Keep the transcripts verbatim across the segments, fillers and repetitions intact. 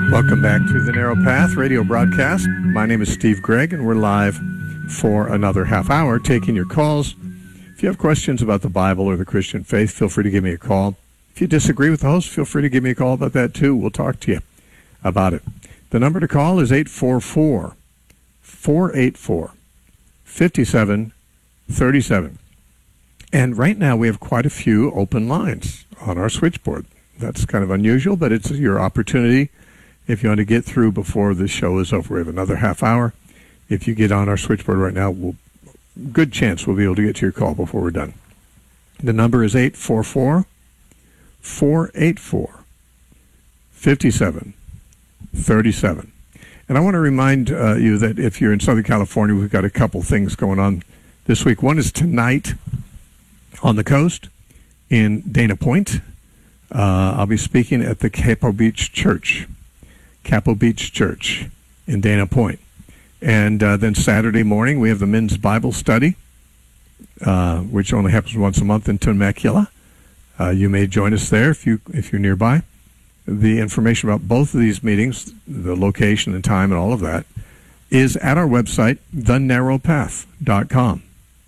Welcome back to the Narrow Path radio broadcast. My name is Steve Gregg, and we're live for another half hour taking your calls. If you have questions about the Bible or the Christian faith, feel free to give me a call. If you disagree with the host, feel free to give me a call about that too. We'll talk to you about it. The number to call is eight four four, four eight four, five seven three seven. And right now we have quite a few open lines on our switchboard. That's kind of unusual, but it's your opportunity. If you want to get through before the show is over, we have another half hour. If you get on our switchboard right now, we'll, good chance we'll be able to get to your call before we're done. The number is eight four four, four eight four, five seven three seven. And I want to remind uh, you that if you're in Southern California, we've got a couple things going on this week. One is tonight on the coast in Dana Point. Uh, I'll be speaking at the Capo Beach Church. Capo Beach Church in Dana Point. And uh, then Saturday morning, we have the men's Bible study, uh, which only happens once a month in Temecula. Uh, you may join us there if, you, if you're nearby. The information about both of these meetings, the location and time and all of that, is at our website, the narrow path dot com,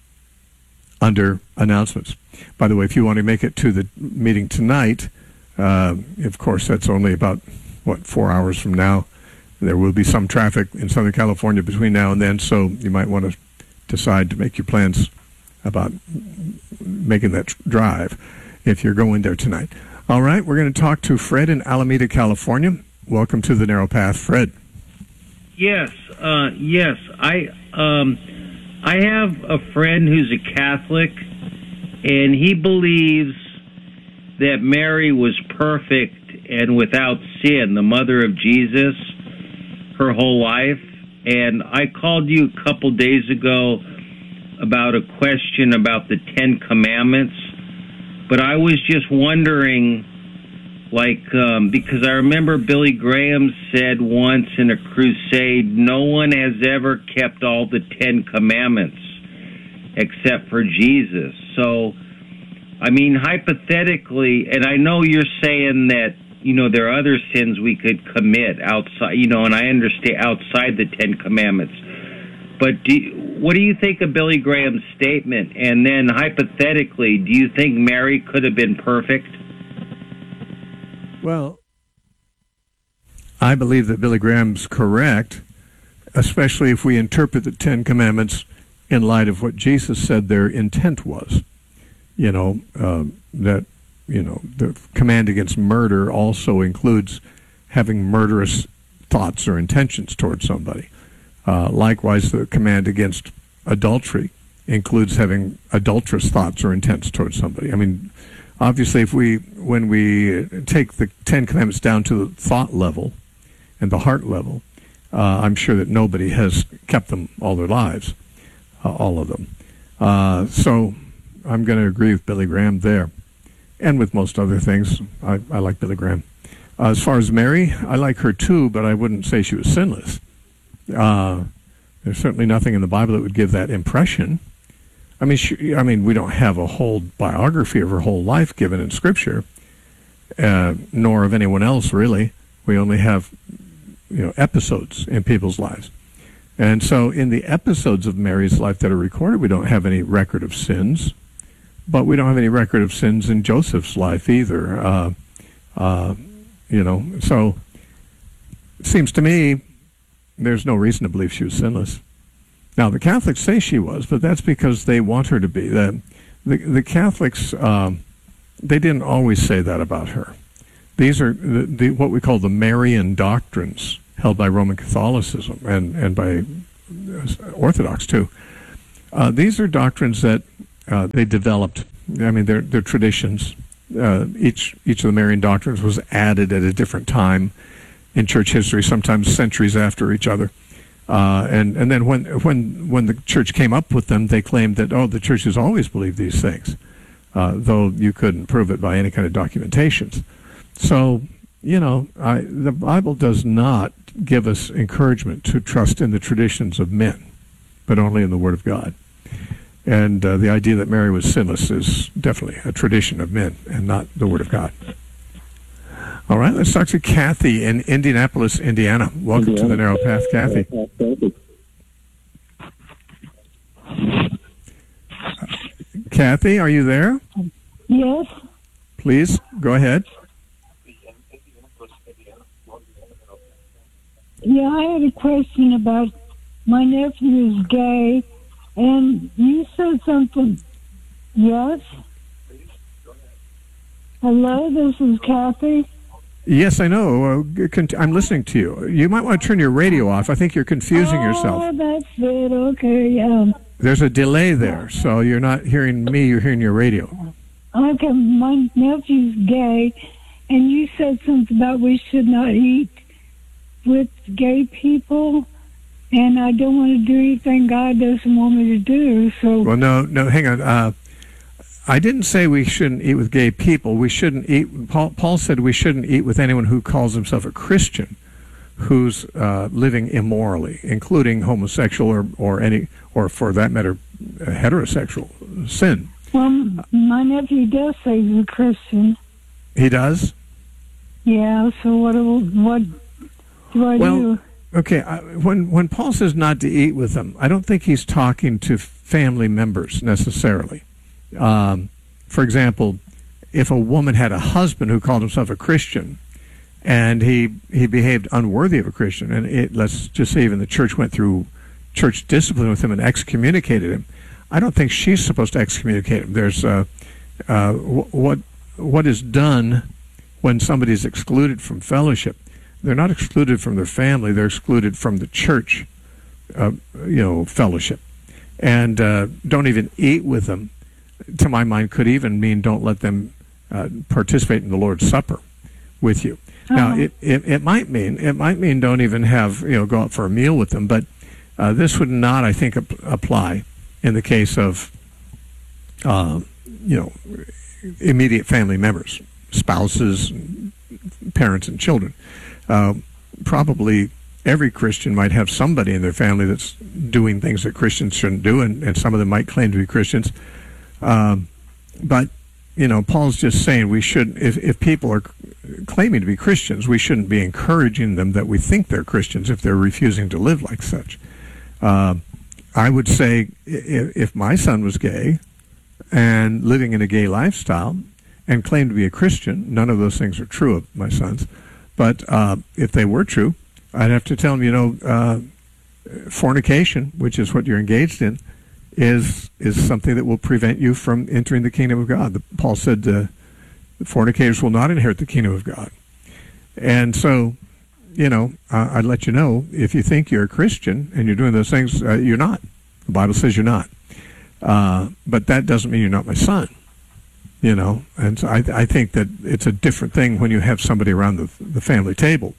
under announcements. By the way, if you want to make it to the meeting tonight, uh, of course, that's only about what, four hours from now. There will be some traffic in Southern California between now and then, so you might want to decide to make your plans about making that drive if you're going there tonight. All right, we're going to talk to Fred in Alameda, California. Welcome to the Narrow Path, Fred. Yes, uh, yes. I um, I have a friend who's a Catholic, and he believes that Mary was perfect and without sin, the mother of Jesus, her whole life. And I called you a couple days ago about a question about the Ten Commandments, but I was just wondering, like, um, because I remember Billy Graham said once in a crusade, no one has ever kept all the Ten Commandments except for Jesus. So, I mean, hypothetically, and I know you're saying that, you know, there are other sins we could commit outside, you know, and I understand outside the Ten Commandments. But do you, what do you think of Billy Graham's statement? And then hypothetically, do you think Mary could have been perfect? Well, I believe that Billy Graham's correct, especially if we interpret the Ten Commandments in light of what Jesus said their intent was. You know, uh, that, you know, the command against murder also includes having murderous thoughts or intentions towards somebody. Uh, likewise, the command against adultery includes having adulterous thoughts or intents towards somebody. I mean, obviously, if we, when we take the Ten Commandments down to the thought level and the heart level, uh, I'm sure that nobody has kept them all their lives, uh, all of them. Uh, so I'm going to agree with Billy Graham there. And with most other things, I, I like Billy Graham. Uh, as far as Mary, I like her too, but I wouldn't say she was sinless. Uh, there's certainly nothing in the Bible that would give that impression. I mean, she, I mean, we don't have a whole biography of her whole life given in Scripture, uh, nor of anyone else, really. We only have, you know, episodes in people's lives. And so in the episodes of Mary's life that are recorded, we don't have any record of sins. But we don't have any record of sins in Joseph's life either. Uh, uh, you know, so it seems to me there's no reason to believe she was sinless. Now, the Catholics say she was, but that's because they want her to be. The, the, the Catholics, um, they didn't always say that about her. These are the, the, what we call the Marian doctrines held by Roman Catholicism and, and by Orthodox, too. Uh, these are doctrines that Uh, they developed. I mean, they're, they're traditions. Uh, each each of the Marian doctrines was added at a different time in church history, sometimes centuries after each other. Uh, and and then when when when the church came up with them, they claimed that, oh, the church has always believed these things, uh, though you couldn't prove it by any kind of documentations. So, you know, I, the Bible does not give us encouragement to trust in the traditions of men, but only in the Word of God. And uh, the idea that Mary was sinless is definitely a tradition of men and not the Word of God. All right, let's talk to Kathy in Indianapolis, Indiana. Welcome Indiana. to the Narrow Path, Kathy. Kathy, are you there? Yes. Please, go ahead. Yeah, I had a question about my nephew is gay, and you said something. Yes? Hello, this is Kathy. Yes, I know. Uh, I'm listening to you. You might want to turn your radio off. I think you're confusing oh, yourself. Oh, that's it. Okay, yeah. There's a delay there, so you're not hearing me, you're hearing your radio. Okay, my nephew's gay, and you said something about we should not eat with gay people, and I don't want to do anything God doesn't want me to do, so... Well, no, no, hang on. Uh, I didn't say we shouldn't eat with gay people. We shouldn't eat... Paul, Paul said we shouldn't eat with anyone who calls himself a Christian who's uh, living immorally, including homosexual or, or any, or for that matter, heterosexual sin. Well, my nephew does say he's a Christian. He does? Yeah, so what do, what do I well, do? Okay, I, when, when Paul says not to eat with them, I don't think he's talking to family members necessarily. Um, for example, if a woman had a husband who called himself a Christian, and he he behaved unworthy of a Christian, and it, let's just say even the church went through church discipline with him and excommunicated him, I don't think she's supposed to excommunicate him. There's uh, uh, what what is done when somebody is excluded from fellowship. They're not excluded from their family; they're excluded from the church, uh, you know, fellowship, and uh, don't even eat with them. To my mind, could even mean don't let them uh, participate in the Lord's Supper with you. Uh-huh. Now, it, it it might mean it might mean don't even have you know go out for a meal with them, but uh, this would not, I think, ap- apply in the case of uh, you know immediate family members, spouses, parents, and children. Uh, probably every Christian might have somebody in their family that's doing things that Christians shouldn't do, and, and some of them might claim to be Christians. Um, but you know, Paul's just saying we should, if, if people are claiming to be Christians, we shouldn't be encouraging them that we think they're Christians if they're refusing to live like such. Uh, I would say if, if my son was gay and living in a gay lifestyle and claimed to be a Christian, none of those things are true of my sons, but uh, if they were true, I'd have to tell him, you know, uh, fornication, which is what you're engaged in, is is something that will prevent you from entering the kingdom of God. The, Paul said uh, fornicators will not inherit the kingdom of God. And so, you know, uh, I'd let you know, if you think you're a Christian and you're doing those things, uh, you're not. The Bible says you're not. Uh, but that doesn't mean you're not my son. You know, and so I, I think that it's a different thing when you have somebody around the, the family table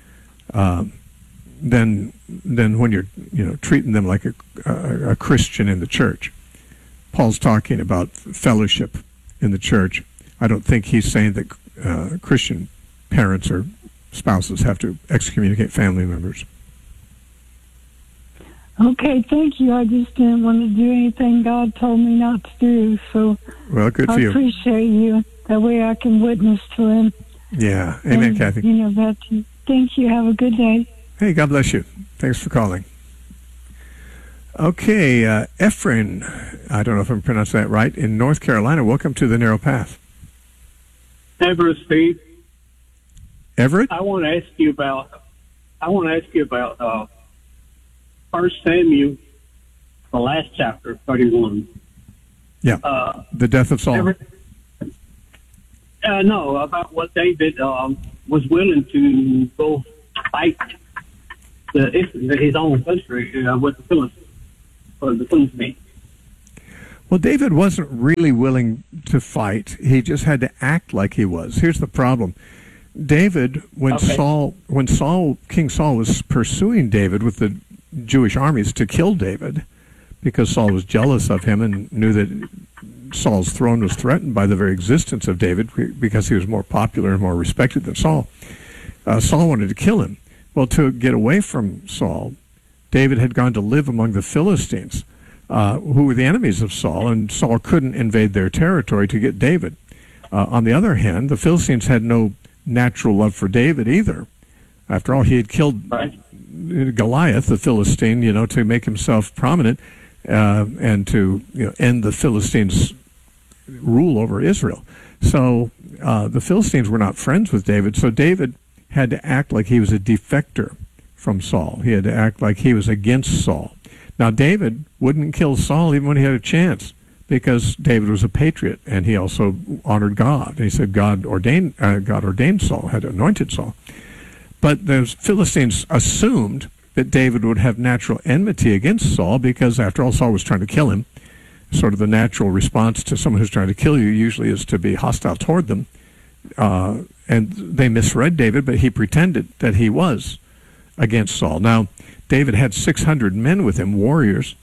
uh, than than when you're you know treating them like a, a, a Christian in the church. Paul's talking about fellowship in the church. I don't think he's saying that uh, Christian parents or spouses have to excommunicate family members. Okay, thank you. I just didn't want to do anything God told me not to do, so well, good I for you. appreciate you. That way I can witness to him. Yeah, amen, and, Kathy. You know that. Thank you. Have a good day. Hey, God bless you. Thanks for calling. Okay, uh, Ephraim, I don't know if I'm pronouncing that right, in North Carolina. Welcome to the Narrow Path. Everett, Steve. Everett? I want to ask you about. I want to ask you about uh, First Samuel, the last chapter, thirty-one. Yeah. Uh, the death of Saul. Everett, uh, no, about what David um, was willing to go fight the, his own country uh, with the Philistines, or the Philistines. Well, David wasn't really willing to fight. He just had to act like he was. Here's the problem. David, when Okay. Saul, when Saul, King Saul was pursuing David with the Jewish armies to kill David, because Saul was jealous of him and knew that Saul's throne was threatened by the very existence of David because he was more popular and more respected than Saul. Uh, Saul wanted to kill him. Well, to get away from Saul, David had gone to live among the Philistines, uh, who were the enemies of Saul, and Saul couldn't invade their territory to get David. Uh, on the other hand, the Philistines had no natural love for David either. After all, he had killed Right. Goliath, the Philistine, you know, to make himself prominent uh, and to you know, end the Philistines' rule over Israel. So uh, the Philistines were not friends with David, so David had to act like he was a defector from Saul. He had to act like he was against Saul. Now, David wouldn't kill Saul even when he had a chance, because David was a patriot, and he also honored God. And he said God ordained uh, God ordained Saul, had anointed Saul. But the Philistines assumed that David would have natural enmity against Saul, because after all, Saul was trying to kill him. Sort of the natural response to someone who's trying to kill you usually is to be hostile toward them. Uh, and they misread David, but he pretended that he was against Saul. Now, David had six hundred men with him, warriors,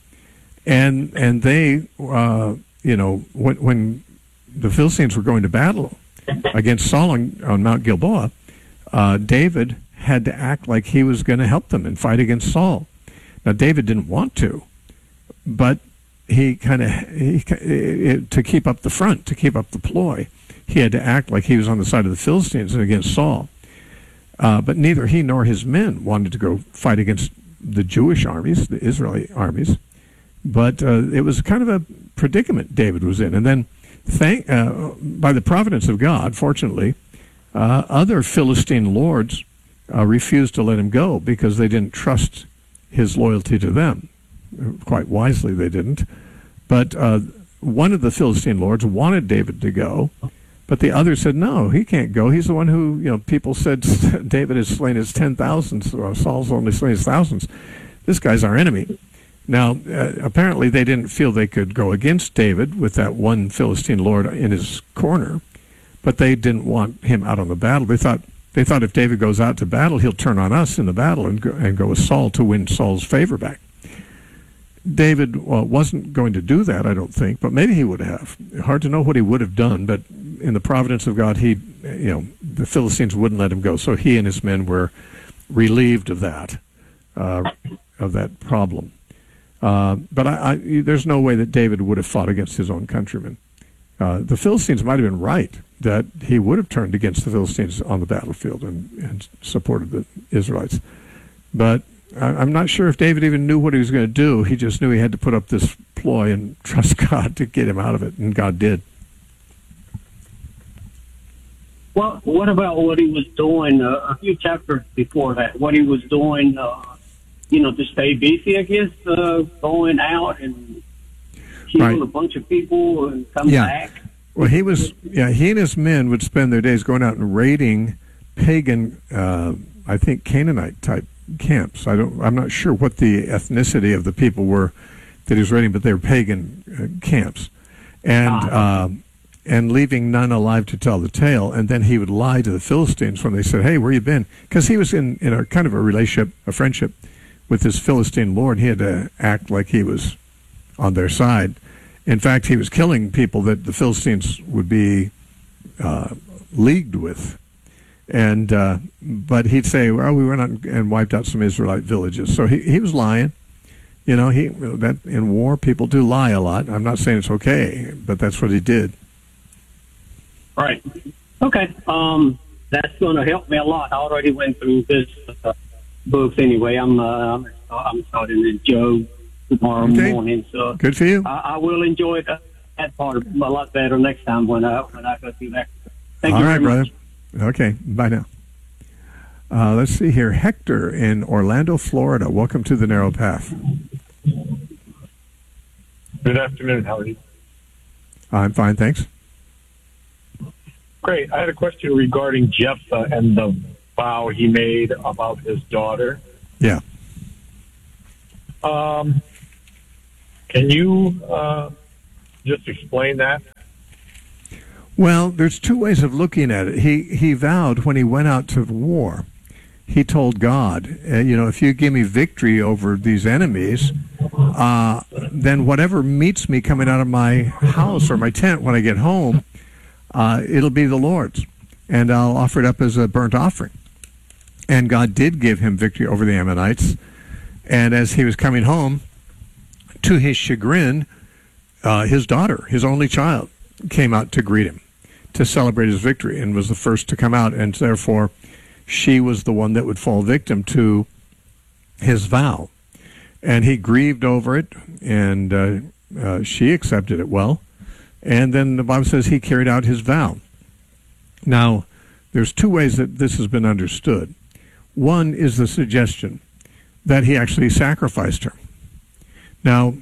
and and they, uh, you know, when, when the Philistines were going to battle against Saul on, on Mount Gilboa, uh, David had to act like he was going to help them and fight against Saul. Now, David didn't want to, but he kind of, he, to keep up the front, to keep up the ploy, he had to act like he was on the side of the Philistines and against Saul. Uh, but neither he nor his men wanted to go fight against the Jewish armies, the Israeli armies. But uh, it was kind of a predicament David was in. And then, thank, uh, by the providence of God, fortunately, uh, other Philistine lords uh, refused to let him go because they didn't trust his loyalty to them. Quite wisely, they didn't. But uh, one of the Philistine lords wanted David to go, but the other said, no, he can't go. He's the one who, you know, people said David has slain his ten thousands, or Saul's only slain his thousands. This guy's our enemy. Now, uh, apparently they didn't feel they could go against David with that one Philistine lord in his corner, but they didn't want him out on the battle. They thought they thought if David goes out to battle, he'll turn on us in the battle and go, and go with Saul to win Saul's favor back. David well, wasn't going to do that, I don't think, but maybe he would have. Hard to know what he would have done, but in the providence of God, he, you know, the Philistines wouldn't let him go, so he and his men were relieved of that, uh, of that problem. Uh, but I, I, there's no way that David would have fought against his own countrymen. Uh, the Philistines might have been right that he would have turned against the Philistines on the battlefield and, and supported the Israelites, but I'm not sure if David even knew what he was going to do. He just knew he had to put up this ploy and trust God to get him out of it, and God did. Well, what about what he was doing uh, a few chapters before that? What he was doing, uh, you know, to stay busy, I guess, uh, going out and killing Right. a bunch of people and come Yeah. back. Well, he was, yeah, he and his men would spend their days going out and raiding pagan, uh, I think, Canaanite type camps. I don't. I'm not sure what the ethnicity of the people were that he was raiding, but they were pagan uh, camps, and Ah. um, and leaving none alive to tell the tale. And then he would lie to the Philistines when they said, "Hey, where you been?" Because he was in in a kind of a relationship, a friendship with this Philistine lord. He had to act like he was on their side. In fact, he was killing people that the Philistines would be uh, leagued with. And uh, but he'd say, "Well, we went out and wiped out some Israelite villages." So he he was lying, you know. He that in war people do lie a lot. I'm not saying it's okay, but that's what he did. Right. Okay. Um, that's going to help me a lot. I already went through this uh, books anyway. I'm uh, I'm, I'm starting in Job tomorrow Okay. morning, so Good for you. I, I will enjoy that, that part a lot better next time when I when I go through that. Thank All you right, very brother. much. Okay, bye now. Uh, let's see here. Hector in Orlando, Florida. Welcome to the Narrow Path. Good afternoon. How are you? I'm fine, thanks. Great. I had a question regarding Jephthah and the vow he made about his daughter. Yeah. Um, can you uh, just explain that? Well, there's two ways of looking at it. He he vowed when he went out to war, he told God, uh, you know, if you give me victory over these enemies, uh, then whatever meets me coming out of my house or my tent when I get home, uh, it'll be the Lord's, and I'll offer it up as a burnt offering. And God did give him victory over the Ammonites. And as he was coming home, to his chagrin, uh, his daughter, his only child, came out to greet him. to celebrate his victory and was the first to come out, and therefore she was the one that would fall victim to his vow. And he grieved over it, and uh, uh, she accepted it well. And then the Bible says he carried out his vow. Now, there's two ways that this has been understood. One is the suggestion that he actually sacrificed her. Now,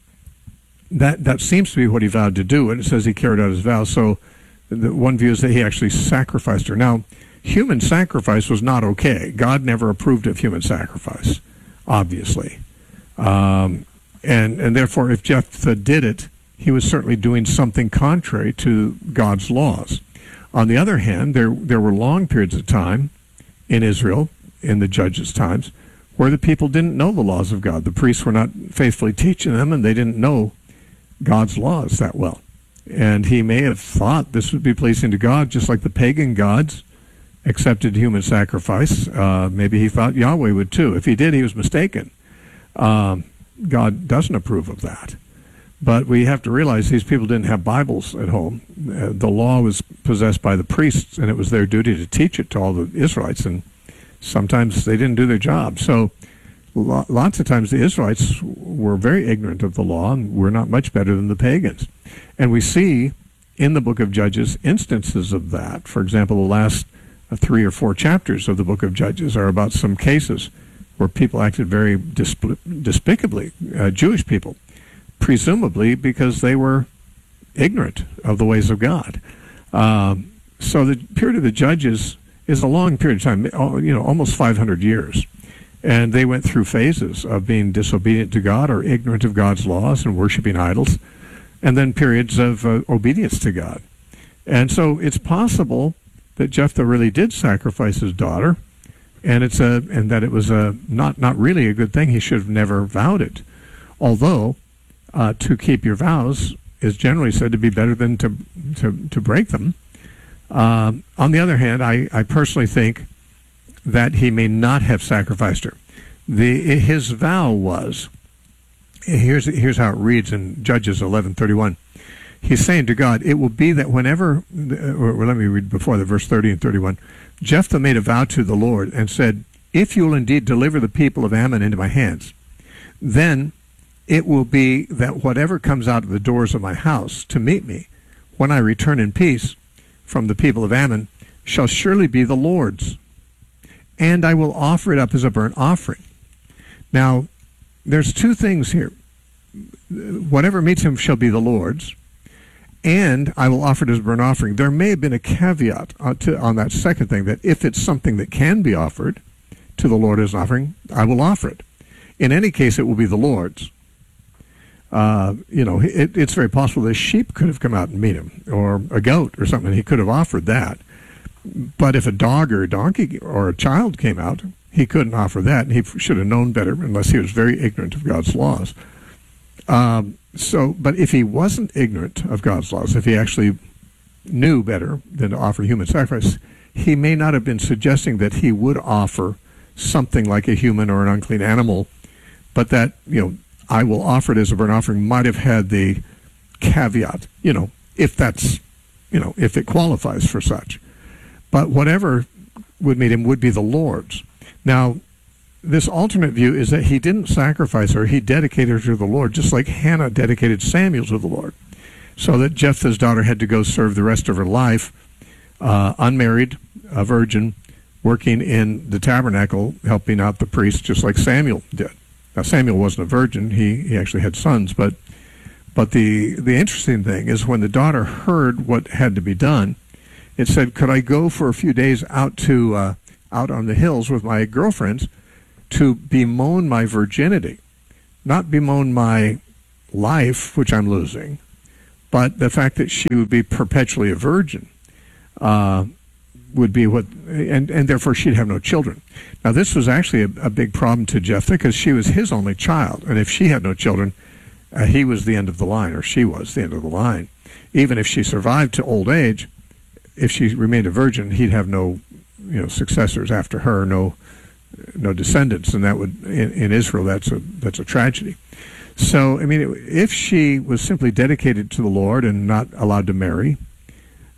that that seems to be what he vowed to do, and it says he carried out his vow. So the one view is that he actually sacrificed her. Now, human sacrifice was not okay. God never approved of human sacrifice, obviously. Um, and, and therefore, if Jephthah did it, he was certainly doing something contrary to God's laws. On the other hand, there there were long periods of time in Israel, in the judges' times, where the people didn't know the laws of God. The priests were not faithfully teaching them, and they didn't know God's laws that well. And he may have thought this would be pleasing to God, just like the pagan gods accepted human sacrifice. Uh, maybe he thought Yahweh would too. If he did, he was mistaken. Um, God doesn't approve of that. But we have to realize these people didn't have Bibles at home. Uh, the law was possessed by the priests, and it was their duty to teach it to all the Israelites, and sometimes they didn't do their job. So lo- lots of times the Israelites were very ignorant of the law, and were not much better than the pagans. And we see in the book of Judges instances of that. For example, the last uh, three or four chapters of the book of Judges are about some cases where people acted very disp- despicably, uh, Jewish people, presumably because they were ignorant of the ways of God. Um, so the period of the Judges is a long period of time, you know, almost five hundred years. And they went through phases of being disobedient to God or ignorant of God's laws and worshiping idols, and then periods of uh, obedience to God. And so it's possible that Jephthah really did sacrifice his daughter, and it's a and that it was a not not really a good thing. He should have never vowed it. Although uh, to keep your vows is generally said to be better than to to, to break them. Um, on the other hand, I, I personally think that he may not have sacrificed her. The his vow was, here's here's how it reads in Judges eleven thirty-one. He's saying to God, it will be that whenever, or let me read before the verse thirty and thirty-one. Jephthah made a vow to the Lord and said, if you will indeed deliver the people of Ammon into my hands, then it will be that whatever comes out of the doors of my house to meet me when I return in peace from the people of Ammon shall surely be the Lord's, and I will offer it up as a burnt offering. Now, there's two things here. Whatever meets him shall be the Lord's, and I will offer it as a burnt offering. There may have been a caveat on, to, on that second thing, that if it's something that can be offered to the Lord as an offering, I will offer it. In any case, it will be the Lord's. Uh, you know, it, it's very possible that a sheep could have come out and meet him, or a goat or something. He could have offered that. But if a dog or a donkey or a child came out, he couldn't offer that, and he should have known better unless he was very ignorant of God's laws. Um, so, but if he wasn't ignorant of God's laws, if he actually knew better than to offer human sacrifice, he may not have been suggesting that he would offer something like a human or an unclean animal, but that, you know, I will offer it as a burnt offering might have had the caveat, you know, if that's, you know, if it qualifies for such. But whatever would meet him would be the Lord's. Now, this alternate view is that he didn't sacrifice her, he dedicated her to the Lord, just like Hannah dedicated Samuel to the Lord. So that Jephthah's daughter had to go serve the rest of her life, uh, unmarried, a virgin, working in the tabernacle, helping out the priests, just like Samuel did. Now, Samuel wasn't a virgin, he, he actually had sons, but but the, the interesting thing is when the daughter heard what had to be done, it said, could I go for a few days out to uh, out on the hills with my girlfriends to bemoan my virginity, not bemoan my life, which I'm losing, but the fact that she would be perpetually a virgin uh, would be what, and, and therefore she'd have no children. Now, this was actually a, a big problem to Jephthah because she was his only child, and if she had no children, uh, he was the end of the line, or she was the end of the line. Even if she survived to old age, if she remained a virgin, he'd have no, you know, successors after her, no, no descendants, and that would, in, in Israel, that's a that's a tragedy. So, I mean, if she was simply dedicated to the Lord and not allowed to marry,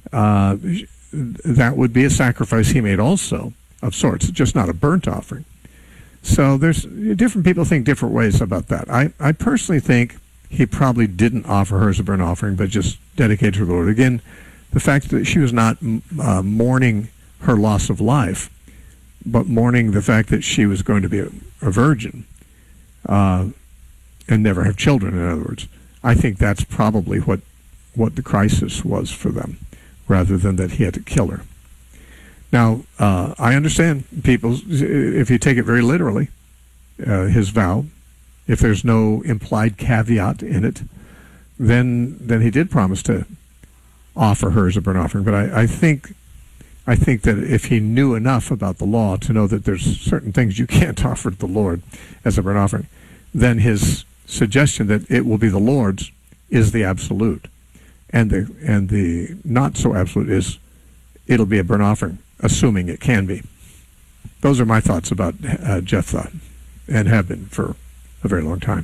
uh, that would be a sacrifice he made also, of sorts, just not a burnt offering. So there's different people think different ways about that. I, I personally think he probably didn't offer her as a burnt offering, but just dedicated to the Lord. Again, the fact that she was not uh, mourning her loss of life, but mourning the fact that she was going to be a, a virgin uh, and never have children, in other words. I think that's probably what, what the crisis was for them, rather than that he had to kill her. Now, uh, I understand people, if you take it very literally, uh, his vow, if there's no implied caveat in it, then then he did promise to offer her as a burnt offering. But I, I think I think that if he knew enough about the law to know that there's certain things you can't offer to the Lord as a burnt offering, then his suggestion that it will be the Lord's is the absolute. And the and the not so absolute is it'll be a burnt offering, assuming it can be. Those are my thoughts about uh, Jephthah, and have been for a very long time.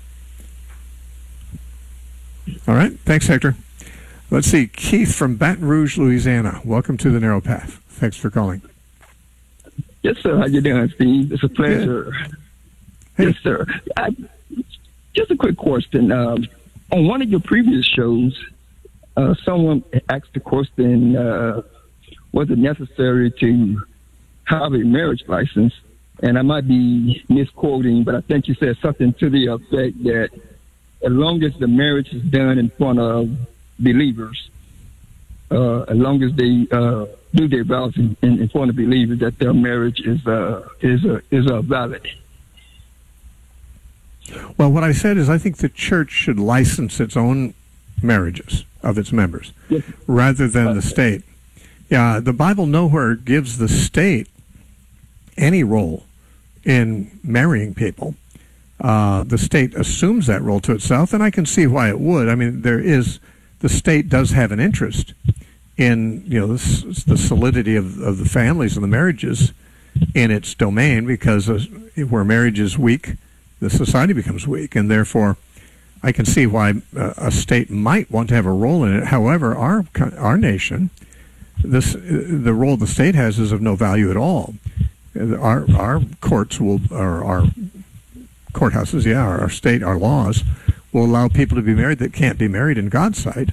All right, thanks, Hector. Let's see, Keith from Baton Rouge, Louisiana. Welcome to the Narrow Path. Thanks for calling. Yes, sir. How you doing, Steve? It's a pleasure. Hey. Yes, sir. I, just a quick question. Um, on one of your previous shows, uh, someone asked the question, uh, was it necessary to have a marriage license? And I might be misquoting, but I think you said something to the effect that as long as the marriage is done in front of believers, uh, as long as they uh, do their vows in, in, in front of believers, that their marriage is uh, is uh, is uh, valid. Well, what I said is I think the church should license its own marriages of its members, Yes. rather than the state. Yeah, the Bible nowhere gives the state any role in marrying people. Uh, the state assumes that role to itself, and I can see why it would. I mean, there is, the state does have an interest in, you know, the, the solidity of, of the families and the marriages in its domain, because uh, where marriage is weak, the society becomes weak, and therefore I can see why uh, a state might want to have a role in it. However, our our nation, this the role the state has is of no value at all. Our our courts will, or our courthouses, yeah, our, our state, our laws will allow people to be married that can't be married in God's sight,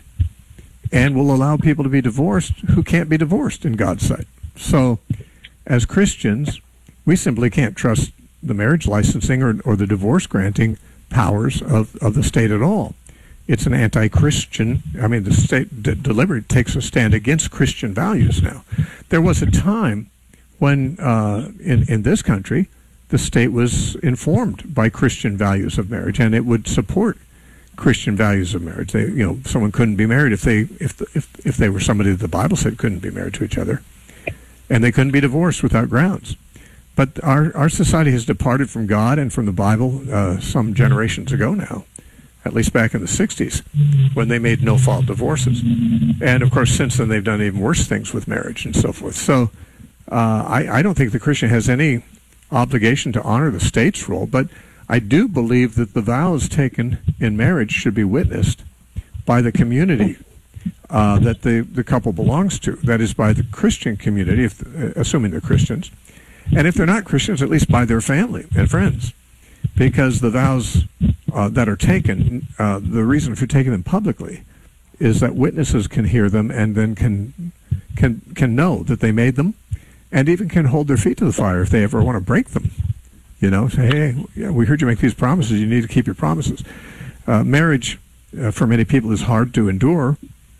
and will allow people to be divorced who can't be divorced in God's sight. So, as Christians, we simply can't trust the marriage licensing or, or the divorce granting powers of, of the state at all. It's an anti-Christian, I mean, the state d- deliberately takes a stand against Christian values now. There was a time when, uh, in, in this country, the state was informed by Christian values of marriage, and it would support Christian values of marriage. They, you know, someone couldn't be married if they, if, the, if, if they were somebody that the Bible said couldn't be married to each other, and they couldn't be divorced without grounds. But our, our society has departed from God and from the Bible uh, some generations ago now, at least back in the sixties, when they made no-fault divorces. And, of course, since then they've done even worse things with marriage and so forth. So uh, I, I don't think the Christian has any obligation to honor the state's role, but I do believe that the vows taken in marriage should be witnessed by the community uh, that the, the couple belongs to. That is, by the Christian community, if, uh, assuming they're Christians. And if they're not Christians, at least by their family and friends. Because the vows uh, that are taken, uh, the reason for taking them publicly is that witnesses can hear them and then can can can know that they made them, and even can hold their feet to the fire if they ever want to break them. You know, say, hey, yeah, we heard you make these promises. You need to keep your promises. Uh, marriage, uh, for many people, is hard to endure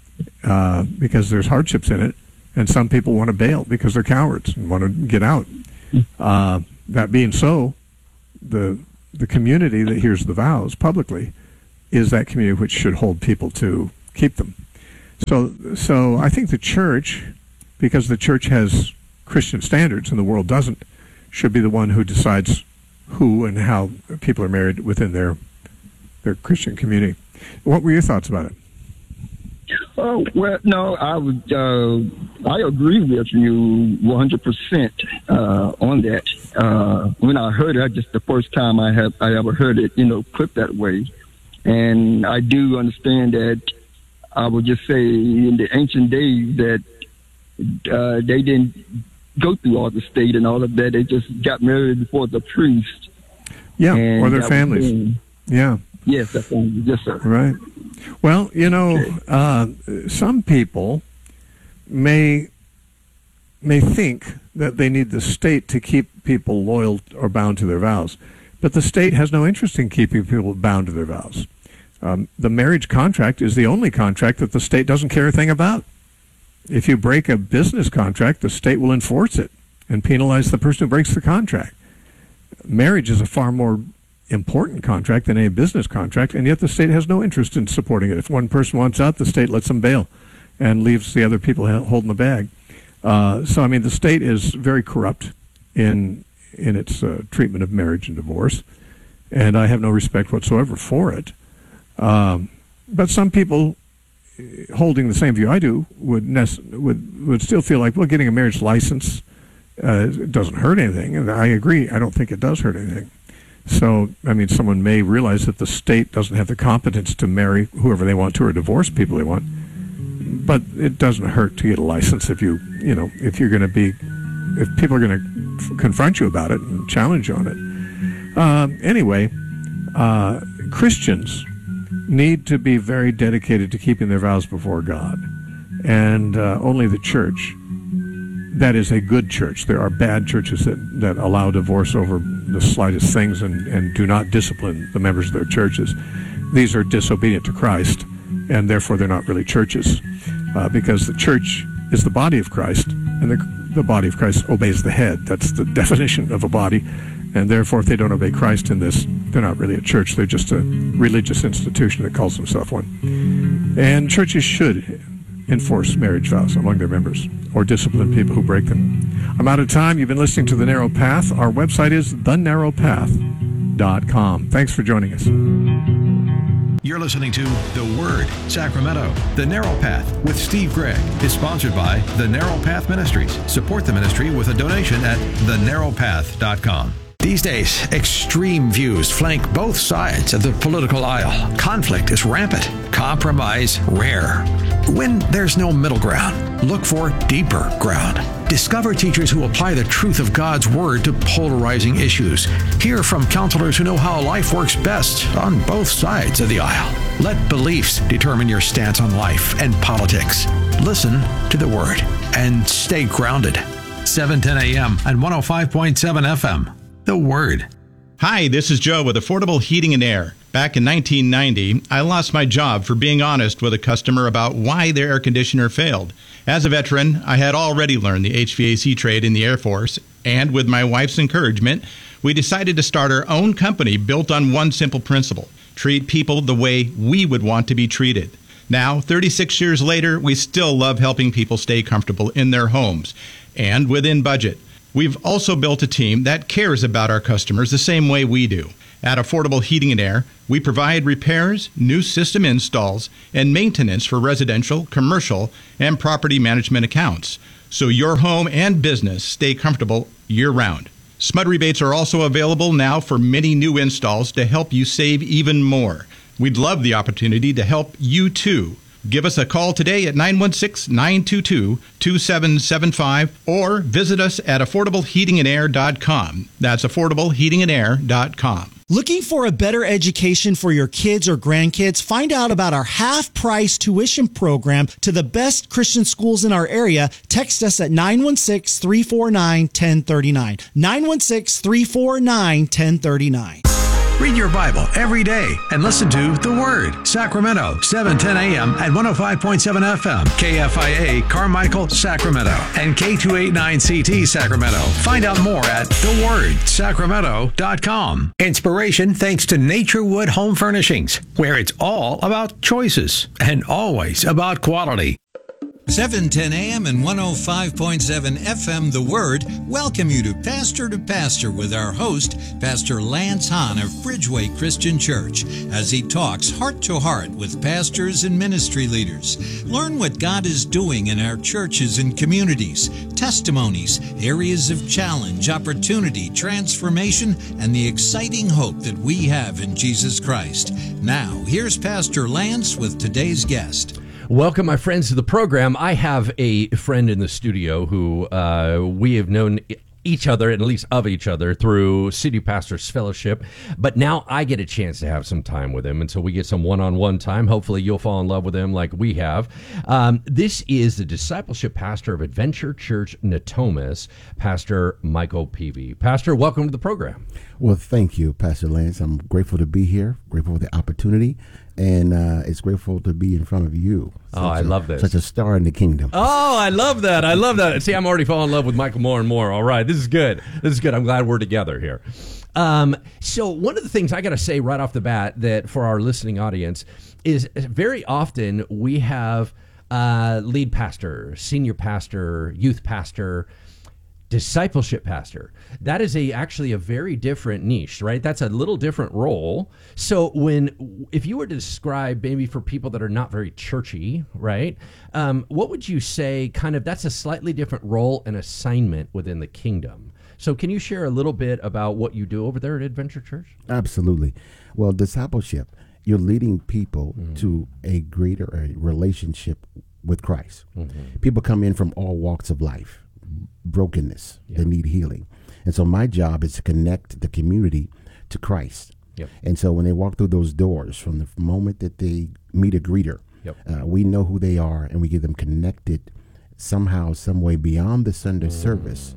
uh, because there's hardships in it, and some people want to bail because they're cowards and want to get out. Uh, that being so, the the community that hears the vows publicly is that community which should hold people to keep them. So, so I think the church, because the church has Christian standards and the world doesn't, should be the one who decides who and how people are married within their their Christian community. What were your thoughts about it? Oh, well, no, I would, uh, I agree with you one hundred percent uh, on that. Uh, when I heard it, just the first time I have I ever heard it, you know, put that way. And I do understand that I would just say in the ancient days that uh, they didn't go through all the state and all of that. They just got married before the priest. Yeah, and or their that was families. then. Yeah. Yes, that's yes, sir. Right. Well, you know, Okay. uh, some people may may think that they need the state to keep people loyal or bound to their vows, but the state has no interest in keeping people bound to their vows. Um, the marriage contract is the only contract that the state doesn't care a thing about. If you break a business contract, the state will enforce it and penalize the person who breaks the contract. Marriage is a far more important contract than a business contract, and yet the state has no interest in supporting it. If one person wants out, the state lets them bail and leaves the other people holding the bag. Uh, so, I mean, the state is very corrupt in in its uh, treatment of marriage and divorce, and I have no respect whatsoever for it. Um, but some people holding the same view I do would nec- would would still feel like, well, getting a marriage license uh, doesn't hurt anything, and I agree. I don't think it does hurt anything. So, I mean, someone may realize that the state doesn't have the competence to marry whoever they want to or divorce people they want, but it doesn't hurt to get a license if you, you know, if you're going to be, if people are going to f- confront you about it and challenge you on it. Uh, anyway, uh, Christians need to be very dedicated to keeping their vows before God, and uh, only the church, that is a good church. There are bad churches that, that allow divorce over the slightest things and, and do not discipline the members of their churches. These are disobedient to Christ, and therefore they're not really churches, uh, because the church is the body of Christ, and the, the body of Christ obeys the head. That's the definition of a body, and therefore if they don't obey Christ in this, they're not really a church. They're just a religious institution that calls themselves one. And churches should enforce marriage vows among their members or discipline people who break them. I'm out of time. You've been listening to The Narrow Path. Our website is the narrow path dot com. Thanks for joining us. You're listening to The Word, Sacramento. The Narrow Path with Steve Gregg is sponsored by The Narrow Path Ministries. Support the ministry with a donation at the narrow path dot com. These days, extreme views flank both sides of the political aisle. Conflict is rampant, compromise rare. When there's no middle ground, look for deeper ground. Discover teachers who apply the truth of God's Word to polarizing issues. Hear from counselors who know how life works best on both sides of the aisle. Let beliefs determine your stance on life and politics. Listen to the Word and stay grounded. seven ten a.m. and one oh five point seven F M. The Word. Hi, this is Joe with Affordable Heating and Air. Back in nineteen ninety, I lost my job for being honest with a customer about why their air conditioner failed. As a veteran, I had already learned the H V A C trade in the Air Force, and with my wife's encouragement, we decided to start our own company built on one simple principle: treat people the way we would want to be treated. Now, thirty-six years later, we still love helping people stay comfortable in their homes and within budget. We've also built a team that cares about our customers the same way we do. At Affordable Heating and Air, we provide repairs, new system installs, and maintenance for residential, commercial, and property management accounts, so your home and business stay comfortable year-round. S M U D rebates are also available now for many new installs to help you save even more. We'd love the opportunity to help you too. Give us a call today at nine one six, nine two two, two seven seven five or visit us at affordable heating and air dot com. That's affordable heating and air dot com. Looking for a better education for your kids or grandkids? Find out about our half-price tuition program to the best Christian schools in our area. Text us at nine one six, three four nine, one zero three nine. nine one six, three four nine, one zero three nine. Read your Bible every day and listen to The Word, Sacramento, seven ten a.m. and one oh five point seven F M, K F I A, Carmichael, Sacramento, and K two eighty-nine C T, Sacramento. Find out more at the word sacramento dot com. Inspiration thanks to Naturewood Home Furnishings, where it's all about choices and always about quality. seven ten a.m. and one oh five point seven F M The Word welcome you to Pastor to Pastor with our host, Pastor Lance Hahn of Bridgeway Christian Church, as he talks heart to heart with pastors and ministry leaders. Learn what God is doing in our churches and communities, testimonies, areas of challenge, opportunity, transformation, and the exciting hope that we have in Jesus Christ. Now, here's Pastor Lance with today's guest. Welcome, my friends, to the program. I have a friend in the studio who uh, we have known each other, and at least of each other, through City Pastors Fellowship. But now I get a chance to have some time with him, and so we get some one-on-one time. Hopefully you'll fall in love with him like we have. Um, this is the discipleship pastor of Adventure Church Natomas, Pastor Michael Peavy. Pastor, welcome to the program. Well, thank you, Pastor Lance. I'm grateful to be here, grateful for the opportunity, and uh, it's grateful to be in front of you. Oh, I a, love this. Such a star in the kingdom. Oh, I love that. I love that. See, I'm already falling in love with Michael more and more. All right, this is good. This is good. I'm glad we're together here. Um, so one of the things I got to say right off the bat that for our listening audience is very often we have uh, lead pastor, senior pastor, youth pastor, discipleship pastor. That is a actually a very different niche, right? That's a little different role. So when, if you were to describe maybe for people that are not very churchy, right? Um, what would you say kind of, that's a slightly different role and assignment within the kingdom. So can you share a little bit about what you do over there at Adventure Church? Absolutely. Well, discipleship, you're leading people mm-hmm. to a greater a relationship with Christ. Mm-hmm. People come in from all walks of life. Brokenness, yeah. They need healing. And so my job is to connect the community to Christ. Yep. And so when they walk through those doors, from the moment that they meet a greeter, yep. uh, we know who they are, and we get them connected somehow, some way beyond the Sunday mm. service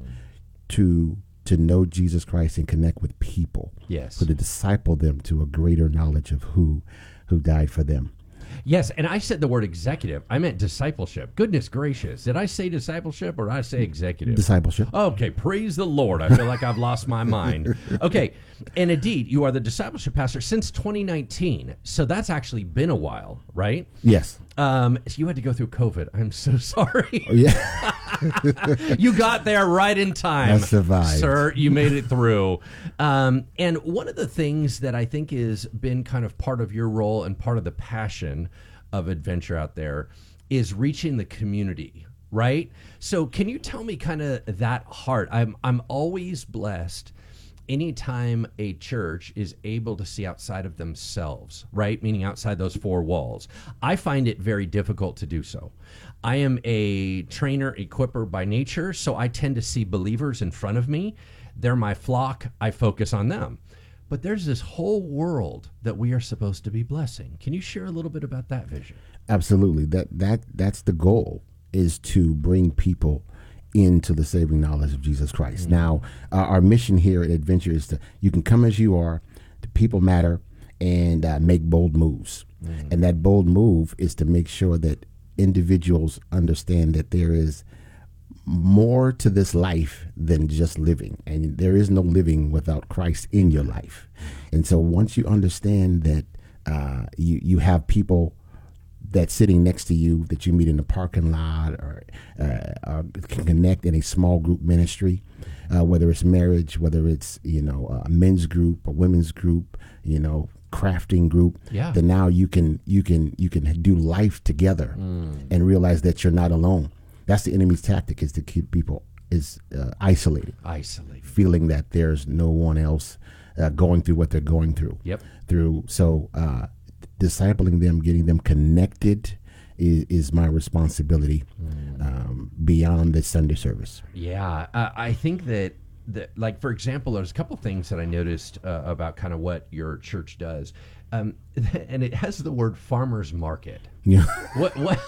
to to know Jesus Christ and connect with people. Yes. So to disciple them to a greater knowledge of who who died for them. Yes, and I said the word executive. I meant discipleship. Goodness gracious. Did I say discipleship or did I say executive? Discipleship. Okay, praise the Lord. I feel like I've lost my mind. Okay, and indeed, you are the discipleship pastor since twenty nineteen. So that's actually been a while, right? Yes. Um, so you had to go through COVID. I'm so sorry. Oh, yeah. You got there right in time. I survived. Sir, you made it through. Um, and one of the things that I think has been kind of part of your role and part of the passion of Adventure out there is reaching the community, right? So can you tell me kind of that heart? I'm I'm always blessed anytime a church is able to see outside of themselves, right? Meaning outside those four walls. I find it very difficult to do so. I am a trainer, equipper by nature, so I tend to see believers in front of me. They're my flock. I focus on them. But there's this whole world that we are supposed to be blessing. Can you share a little bit about that vision? Absolutely. That that that's the goal, is to bring people into the saving knowledge of Jesus Christ. Mm-hmm. Now, uh, our mission here at Adventure is to, you can come as you are, the people matter, and uh, make bold moves. Mm-hmm. And that bold move is to make sure that individuals understand that there is more to this life than just living, and there is no living without Christ in your life. And so once you understand that uh, you you have people that's sitting next to you that you meet in the parking lot, or, uh, or can connect in a small group ministry, uh, whether it's marriage, whether it's, you know, a men's group, a women's group, you know, crafting group, yeah. then now you can you can you can do life together mm. and realize that you're not alone. That's the enemy's tactic, is to keep people is uh, isolated, isolated, feeling that there's no one else uh, going through what they're going through. Yep. Through so uh, discipling them, getting them connected, is, is my responsibility mm. um, beyond the Sunday service. Yeah, uh, I think that. That, like, for example, there's a couple things that I noticed uh, about kind of what your church does, um, and it has the word farmer's market. Yeah. What? What?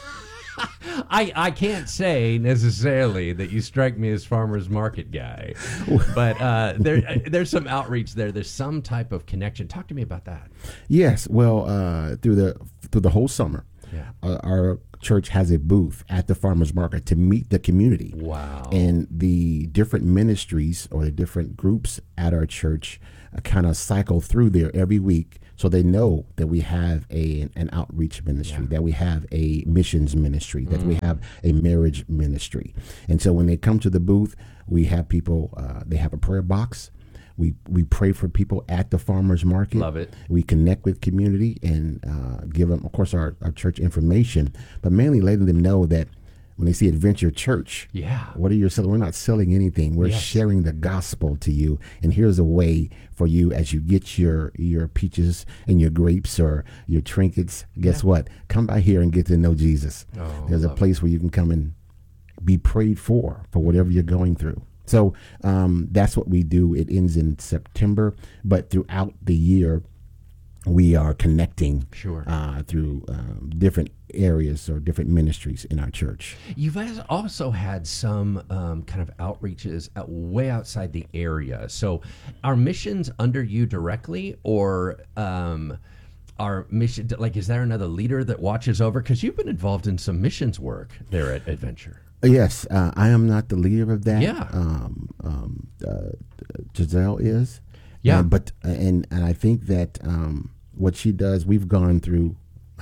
I I can't say necessarily that you strike me as farmer's market guy, but uh, there there's some outreach there. There's some type of connection. Talk to me about that. Yes. Well, uh, through the through the whole summer, yeah. uh, our church has a booth at the farmers market to meet the community. Wow. And the different ministries or the different groups at our church uh, kind of cycle through there every week, so they know that we have a an outreach ministry, yeah. that we have a missions ministry, that mm. we have a marriage ministry. And so when they come to the booth, we have people, uh, they have a prayer box. We we pray for people at the farmers market. Love it. We connect with community and uh, give them, of course, our, our church information, but mainly letting them know that when they see Adventure Church, Yeah. what are you selling? We're not selling anything. We're Yes. sharing the gospel to you. And here's a way for you as you get your your peaches and your grapes or your trinkets. Guess Yeah. what? Come by here and get to know Jesus. Oh, There's a love place where you can come and be prayed for for whatever you're going through. So um, that's what we do. It ends in September, but throughout the year, we are connecting Sure. uh, through um, different areas or different ministries in our church. You've as- also had some um, kind of outreaches out, way outside the area. So are missions under you directly, or um, are mission, like, is there another leader that watches over? Because you've been involved in some missions work there at Adventure. Yes, uh, I am not the leader of that. Yeah. Um, um, uh, Giselle is. Yeah. Uh, but and and I think that um, what she does, we've gone through.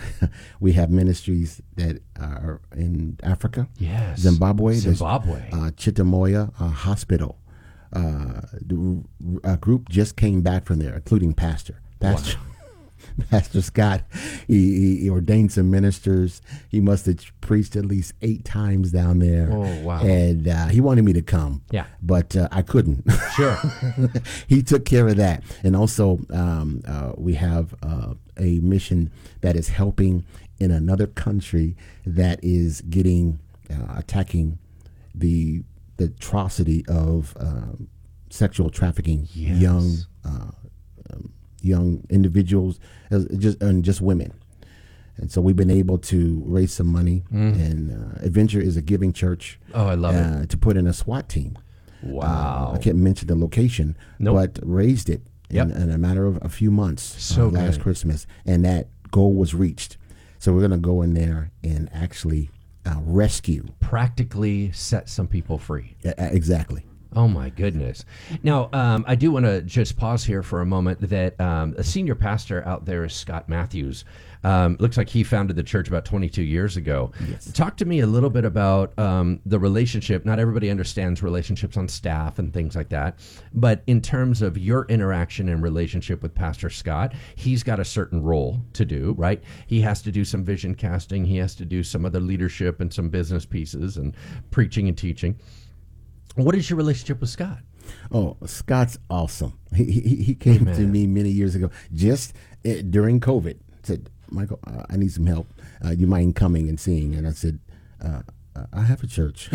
We have ministries that are in Africa, Yes. Zimbabwe, There's, Zimbabwe. uh, Chitamoya uh, Hospital. Uh, the, a group just came back from there, including Pastor. Pastor. Pastor Scott, he, he ordained some ministers. He must have preached at least eight times down there. Oh, wow. And uh, he wanted me to come. Yeah. But uh, I couldn't. Sure. He took care of that. And also, um, uh, we have uh, a mission that is helping in another country that is getting, uh, attacking the, the atrocity of um, sexual trafficking Yes. young uh, um, young individuals, as just and just women. And so we've been able to raise some money. Mm. And uh, Adventure is a giving church. Oh, I love uh, it. To put in a SWAT team. Wow. Uh, I can't mention the location, Nope. but raised it Yep. in, in a matter of a few months. So uh, last good. Christmas, and that goal was reached. So we're going to go in there and actually uh, rescue. Practically set some people free. Uh, exactly. Oh my goodness! Now um, I do want to just pause here for a moment. That um, a senior pastor out there is Scott Matthews. Um, looks like he founded the church about twenty-two years ago. Yes. Talk to me a little bit about um, the relationship. Not everybody understands relationships on staff and things like that, but in terms of your interaction and relationship with Pastor Scott, he's got a certain role to do, right? He has to do some vision casting. He has to do some other leadership and some business pieces and preaching and teaching. What is your relationship with Scott? Oh, Scott's awesome. He he, he came Amen. to me many years ago, just uh, during COVID. Said, Michael, uh, I need some help. Uh, you mind coming and seeing? And I said, uh, I have a church.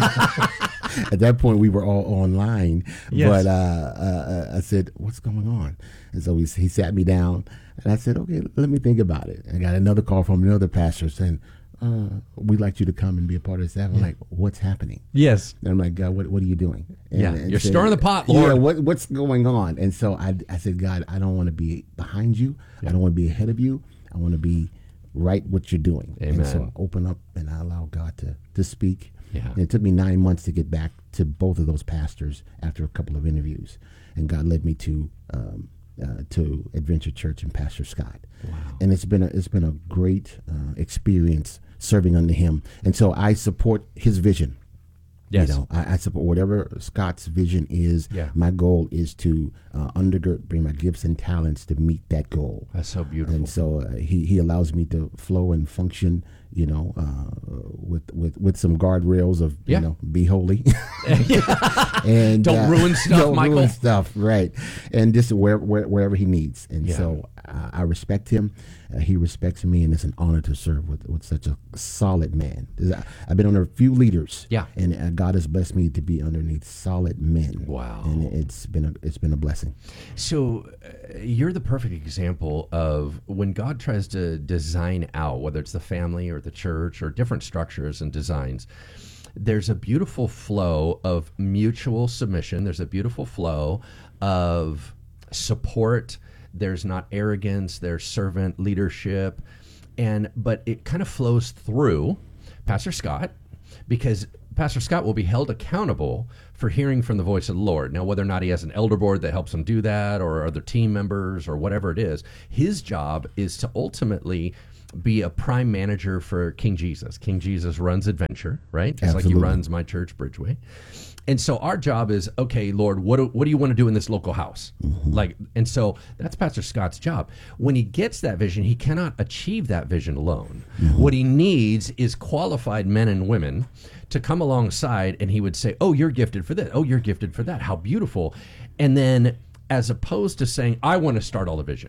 At that point, we were all online. Yes. But uh, uh, I said, what's going on? And so he, he sat me down, and I said, okay, let me think about it. I got another call from another pastor saying, uh, we'd like you to come and be a part of staff. I'm like, what's happening? Yes. And I'm like, God, what, what are you doing? And, Yeah, and you're said, stirring the pot, Lord. Yeah, what, what's going on? And so I, I said, God, I don't want to be behind you. I don't want to be ahead of you. I want to be right what you're doing. Amen. And so I open up and I allow God to, to speak. Yeah. And it took me nine months to get back to both of those pastors after a couple of interviews. And God led me to um, uh, to Adventure Church and Pastor Scott. Wow. And it's been a, it's been a great uh, experience serving under him. And so I support his vision. Yes. You know, I, I support whatever Scott's vision is. Yeah. My goal is to uh, undergird, bring my gifts and talents to meet that goal. That's so beautiful. And so uh, he he allows me to flow and function, you know, uh, with with with some guardrails of Yeah. you know, be holy, and Don't uh, ruin stuff, don't Michael. ruin stuff, right? And just where, where wherever he needs. And Yeah. so uh, I respect him. Uh, he respects me, and it's an honor to serve with, with such a solid man. I- I've been under a few leaders, Yeah. and uh, God has blessed me to be underneath solid men. Wow. And it's been a it's been a blessing. So uh, you're the perfect example of when God tries to design out, whether it's the family or the church or different structures and designs, there's a beautiful flow of mutual submission. There's a beautiful flow of support. There's not arrogance. There's servant leadership. And but it kind of flows through Pastor Scott, because Pastor Scott will be held accountable for hearing from the voice of the Lord. Now, whether or not he has an elder board that helps him do that, or other team members, or whatever it is, his job is to ultimately be a prime manager for King Jesus. King Jesus runs Adventure, right? Just like he Absolutely. runs my church, Bridgeway. And so our job is, okay, Lord, what do, what do you want to do in this local house? Mm-hmm. Like, and so that's Pastor Scott's job. When he gets that vision, he cannot achieve that vision alone. Mm-hmm. What he needs is qualified men and women to come alongside, and he would say, oh, you're gifted for this. Oh, you're gifted for that. How beautiful. And then as opposed to saying, I want to start all the vision,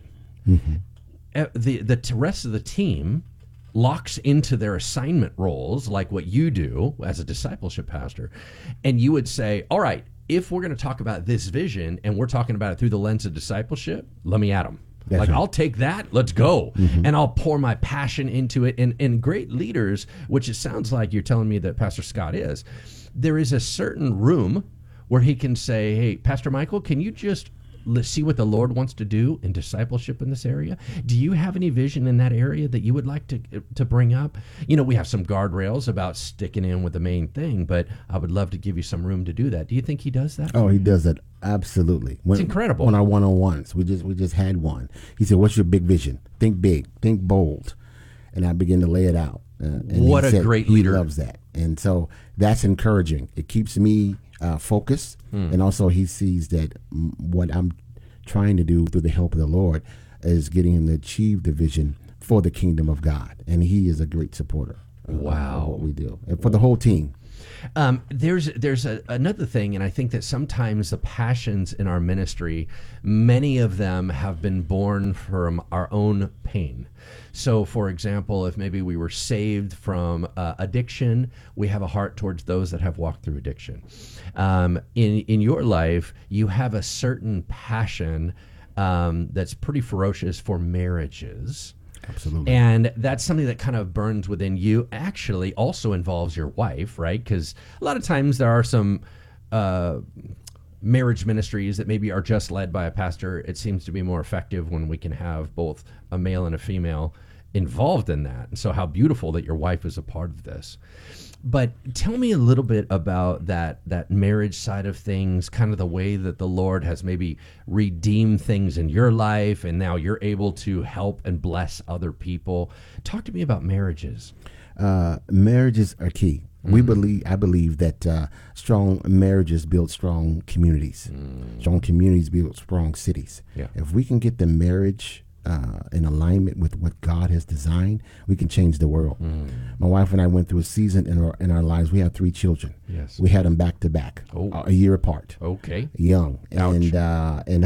mm-hmm. the, the rest of the team locks into their assignment roles, like what you do as a discipleship pastor, and you would say, all right, if we're going to talk about this vision and we're talking about it through the lens of discipleship, let me at them. That's like, right. I'll take that, let's go. Mm-hmm. And I'll pour my passion into it. And, and great leaders, which it sounds like you're telling me that Pastor Scott is, there is a certain room where he can say, hey, Pastor Michael, can you just let's see what the Lord wants to do in discipleship in this area. Do you have any vision in that area that you would like to to bring up? You know, we have some guardrails about sticking in with the main thing, but I would love to give you some room to do that. Do you think he does that? Oh, he does that. Absolutely. When, it's incredible. On our one-on-ones, we just we just had one. He said, what's your big vision? Think big, think bold. And I began to lay it out. Uh, and what a said great leader. He loves that. And so that's encouraging. It keeps me uh, focused. Hmm. And also he sees that m- what I'm trying to do through the help of the Lord is getting him to achieve the vision for the kingdom of God. And he is a great supporter of, wow. of what we do. And for the whole team. Um, there's there's a, another thing, and I think that sometimes the passions in our ministry, many of them have been born from our own pain. So, for example, if maybe we were saved from uh, addiction, we have a heart towards those that have walked through addiction. Um, in in your life, you have a certain passion um, that's pretty ferocious for marriages. Absolutely. And that's something that kind of burns within you. Actually also involves your wife, right? Because a lot of times there are some uh, marriage ministries that maybe are just led by a pastor. It seems to be more effective when we can have both a male and a female involved in that. And so how beautiful that your wife is a part of this. But tell me a little bit about that that marriage side of things, kind of the way that the Lord has maybe redeemed things in your life, and now you're able to help and bless other people. Talk to me about marriages. Uh, marriages are key. Mm. We believe, I believe that uh, strong marriages build strong communities. Mm. Strong communities build strong cities. Yeah. If we can get the marriage Uh, in alignment with what God has designed, we can change the world. Mm. My wife and I went through a season in our in our lives. We have three children. Yes, we had them back to back, oh. a year apart. Okay, young, Ouch. and uh, and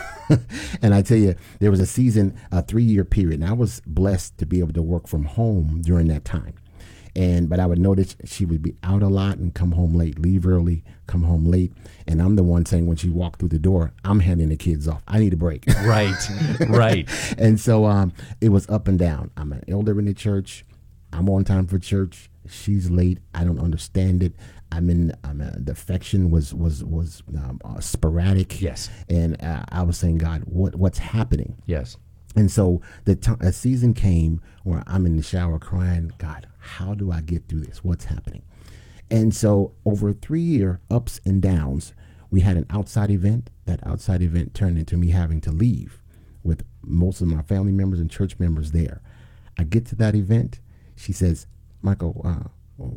and I tell you, there was a season, a three year period, and I was blessed to be able to work from home during that time. And but I would notice she would be out a lot and come home late, leave early, come home late. And I'm the one saying when she walked through the door, I'm handing the kids off. I need a break. Right, right. And so um, it was up and down. I'm an elder in the church. I'm on time for church. She's late. I don't understand it. I'm in. I'm a, the affection was was was um, uh, sporadic. Yes. And uh, I was saying, God, what what's happening? Yes. And so the t- a season came where I'm in the shower crying, God, how do I get through this? What's happening? And so over three year ups and downs, we had an outside event. That outside event turned into me having to leave with most of my family members and church members there. I get to that event. She says, Michael, uh,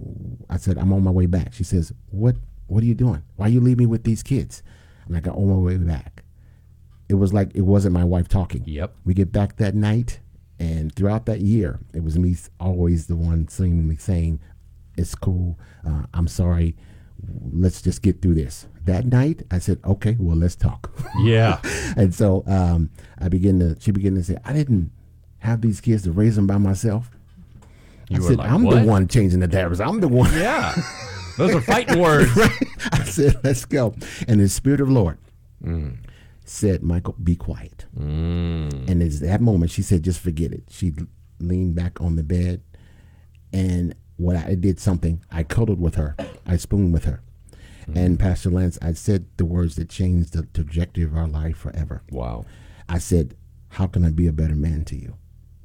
I said, I'm on my way back. She says, what, what are you doing? Why you leave me with these kids? I'm like, I'm on my way back. It was like it wasn't my wife talking. Yep. We get back that night, and throughout that year, it was me always the one seemingly saying, it's cool, uh, I'm sorry, let's just get through this. That night, I said, okay, well, let's talk. Yeah. And so um, I began to, she began to say, I didn't have these kids to raise them by myself. You I were said, like, I'm what? the one changing the diapers. I'm the one. Yeah. Those are fighting words. Right? I said, let's go. And the Spirit of the Lord Mm. said, Michael, be quiet. Mm. And at that moment, she said, just forget it. She leaned back on the bed, and what I did something, I cuddled with her. I spooned with her. Mm. And Pastor Lance, I said the words that changed the trajectory of our life forever. Wow. I said, how can I be a better man to you?